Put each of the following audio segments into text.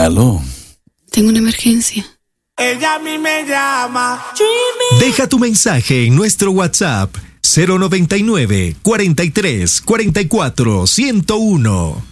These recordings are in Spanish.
Aló. Tengo una emergencia. Ella a mí me llama. Deja tu mensaje en nuestro WhatsApp 099 43 44 101.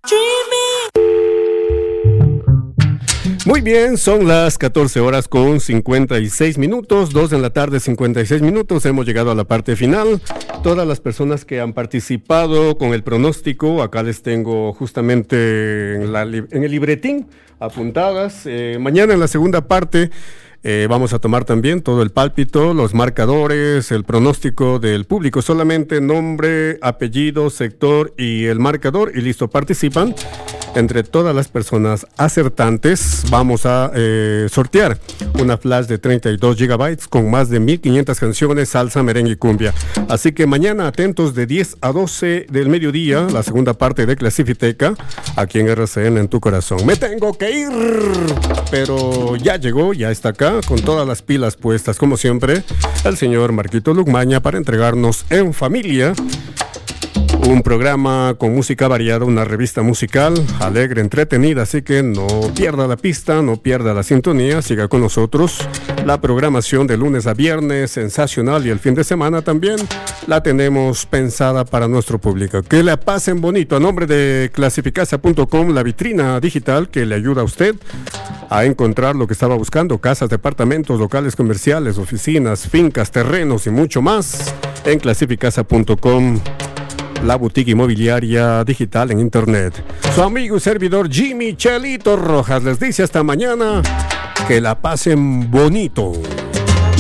Muy bien, son las 14 horas con 56 minutos, 2 de la tarde, 56 minutos. Hemos llegado a la parte final. Todas las personas que han participado con el pronóstico, acá les tengo justamente en el libretín apuntadas. Mañana en la segunda parte vamos a tomar también todo el pálpito, los marcadores, el pronóstico del público. Solamente nombre, apellido, sector y el marcador. Y listo, participan. Entre todas las personas acertantes vamos a sortear una flash de 32 gigabytes con más de 1500 canciones, salsa, merengue y cumbia. Así que mañana atentos de 10 a 12 del mediodía, la segunda parte de Clasifiteca, aquí en RCN en tu corazón. Me tengo que ir, pero ya llegó, ya está acá, con todas las pilas puestas, como siempre, el señor Marquito Lugmaña para entregarnos en familia un programa con música variada, una revista musical alegre, entretenida, así que no pierda la pista, no pierda la sintonía, siga con nosotros. La programación de lunes a viernes, sensacional, y el fin de semana también la tenemos pensada para nuestro público. Que la pasen bonito. A nombre de clasificasa.com, la vitrina digital que le ayuda a usted a encontrar lo que estaba buscando: casas, departamentos, locales comerciales, oficinas, fincas, terrenos y mucho más en clasificasa.com. La boutique inmobiliaria digital en internet. Su amigo y servidor Jimmy Chelito Rojas les dice hasta mañana. Que la pasen bonito.